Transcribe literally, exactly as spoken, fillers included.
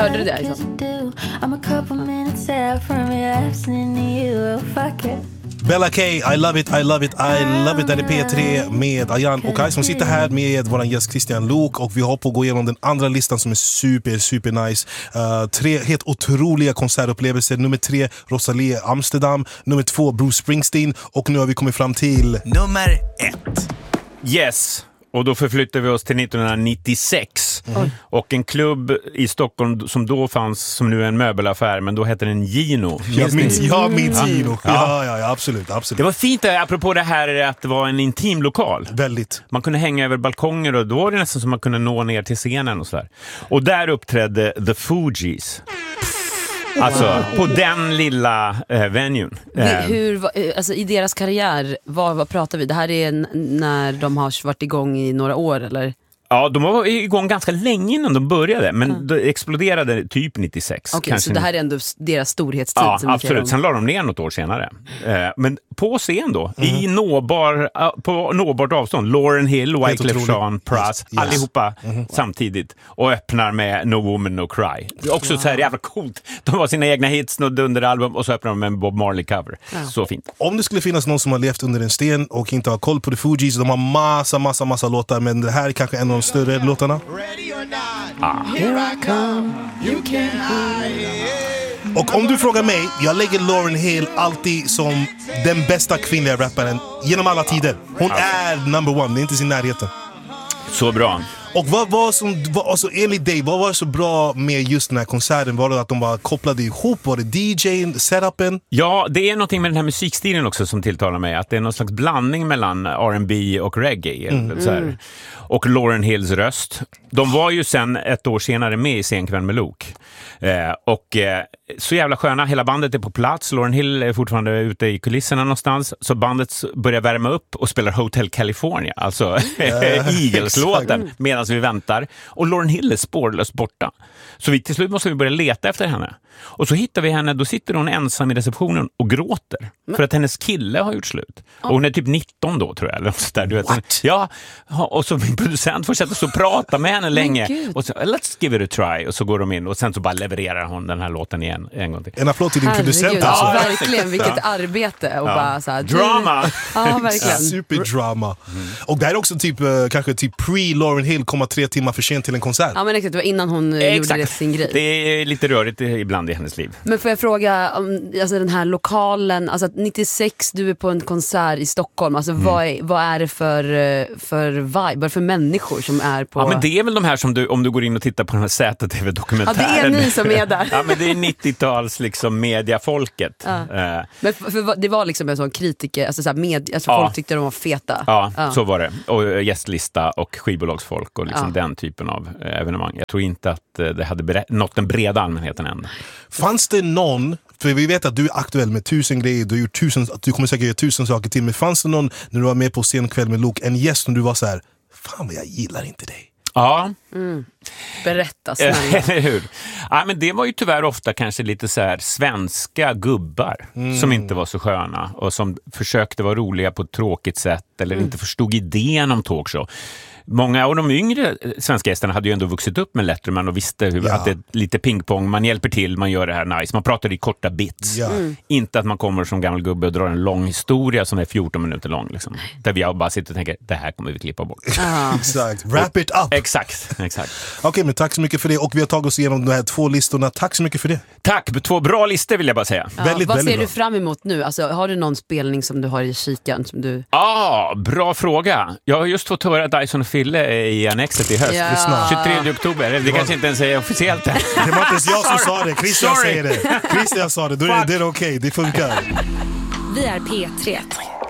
Hörde du det liksom? Bella K, I love it, I love it, I love it. Där är P tre med Ayan och Kaj som sitter här med våran gäst Christian Luuk. Och vi har på att gå igenom den andra listan som är super, super nice. Uh, tre helt otroliga konsertupplevelser. Nummer tre, Rosalie Amsterdam. Nummer två, Bruce Springsteen. Och nu har vi kommit fram till nummer ett. Yes. Och då förflyttar vi oss till nittonhundranittiosex. Mm. Och en klubb i Stockholm som då fanns, som nu är en möbelaffär, men då hette den Gino. Jag minns, jag minns Gino. Ja, ja, ja, absolut, absolut. Det var fint, apropå det här att det var en intim lokal. Väldigt. Man kunde hänga över balkonger och då var det nästan som man kunde nå ner till scenen och sådär. Och där uppträdde The Fugees. Alltså, wow. På den lilla eh, venuen. Hur, alltså, i deras karriär, vad, vad pratar vi? Det här är n- när de har varit igång i några år, eller? Ja, de var igång ganska länge innan de började, men mm. det exploderade typ nittiosex. Okej, okay, så det här är ändå deras storhetstid? Ja, som absolut. Sen la de ner något år senare. Eh, men på scen då, mm. i nåbar, på nåbart avstånd, Lauryn Hill, Wyclef Jean, Pras, yes. yes. allihopa mm. samtidigt. Och öppnar med No Woman No Cry. Det är också wow. så här jävla coolt. De var sina egna hits under album och så öppnar de med en Bob Marley-cover. Ja. Så fint. Om det skulle finnas någon som har levt under en sten och inte har koll på The Fugees, de har massa, massa, massa låtar, men det här är kanske en av de större låtarna. Ah. Och om du frågar mig, jag lägger Lauryn Hill alltid som den bästa kvinnliga rapparen genom alla tider. Hon är number one, det är inte sin närheten. Så bra. Och vad var som, vad, alltså enligt dig, vad var så bra med just den här konserten? Var det att de bara kopplade ihop? Var det D J:n, setupen? Ja, det är någonting med den här musikstilen också som tilltalar mig. Att det är någon slags blandning mellan R and B och reggae. Mm. Så här. Och Lauryn Hills röst. De var ju sen ett år senare med i Senkväll med Luuk. Eh, och eh, så jävla sköna, hela bandet är på plats. Lauryn Hill är fortfarande ute i kulisserna någonstans. Så bandet börjar värma upp och spelar Hotel California. Alltså Eagles-låten medan vi väntar. Och Lauryn Hill är spårlöst borta. Så vi till slut måste vi börja leta efter henne. Och så hittar vi henne, då sitter hon ensam i receptionen och gråter. Men... För att hennes kille har gjort slut. Och hon är typ nitton då, tror jag. Eller så där, du vet. Ja, och så min producent får sätta sig och prata med henne länge. Och så, let's give it a try. Och så går de in och sen så bara levererar hon den här låten igen en gång till. En applåd till din producent. Ja, verkligen. Vilket ja. arbete. Och ja. bara så här, drama. Ja, verkligen. Superdrama. Mm. Och det här är också typ, kanske typ pre-Lauryn Hill komma tre timmar för sent till en konsert. Ja, men exakt. Det var innan hon exakt. gjorde det sin grej. Det är lite rörigt ibland i hennes liv. Men får jag fråga om alltså den här lokalen, alltså nittiosex, du är på en konsert i Stockholm, alltså mm. vad, är, vad är det för, för vibe, vad är det för människor som är på... Ja, men det är väl de här som du, om du går in och tittar på den här Z-T V-dokumentären. Ja, det är ni som är där. Ja, men det är nittio-tals liksom mediafolket. Ja. Uh. Men för, för, det var liksom en sån kritiker, alltså, så här med, alltså ja. folk tyckte de var feta. Ja, ja, så var det. Och gästlista och skivbolagsfolk och liksom ja. den typen av evenemang. Jag tror inte att det hade bre- nått den breda allmänheten än. Fanns det någon, för vi vet att du är aktuell med tusen grejer, du, har gjort tusen, du kommer säkert göra tusen saker till, men fanns det någon när du var med på Senkväll med Luuk, en gäst som du var så här, fan vad jag gillar inte dig? Ja. Mm. Berätta snälla. Eller hur? Ja, men det var ju tyvärr ofta kanske lite så här svenska gubbar mm. som inte var så sköna och som försökte vara roliga på ett tråkigt sätt eller mm. inte förstod idén om talkshow. Många av de yngre svenska gästerna hade ju ändå vuxit upp med Letterman och visste hur, ja. att det är lite pingpong, man hjälper till, man gör det här nice. Man pratar i korta bits. Ja. Mm. Inte att man kommer som gammal gubbe och drar en lång historia som är fjorton minuter lång. Liksom. Där vi bara sitter och tänker, det här kommer vi klippa bort. Ah. Exakt, wrap it up. Exakt, exakt. Okej, okay, men tack så mycket för det. Och vi har tagit oss igenom de här två listorna. Tack så mycket för det. Tack, två bra listor vill jag bara säga. Ja, väldigt, vad väldigt ser bra. du fram emot nu? Alltså, har du någon spelning som du har i kikan? Som du... ah, bra fråga. Jag har just fått höra Dyson och Fille i Annexet i höst. Ja. tjugotredje oktober. Det, det kanske inte ens är officiellt. Det var inte ens jag som sa det. Christian säger det. Christian sa det. Då är det, det är okej. Okay. Det funkar. Vi är P tre.